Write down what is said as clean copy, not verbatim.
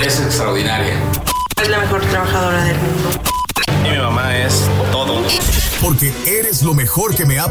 Es extraordinaria. Es la mejor trabajadora del mundo. Y mi mamá es todo. Porque eres lo mejor que me ha